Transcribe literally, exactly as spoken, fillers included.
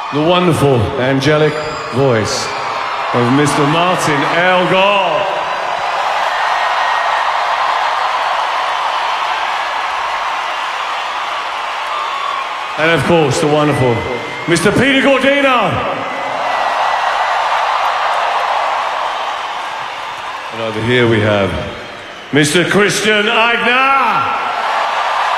the wonderful angelic voice of Mister Martin Elgar. And of course, the wonderful Mister Peter Gordina. And over here we have Mister Christian Eigner.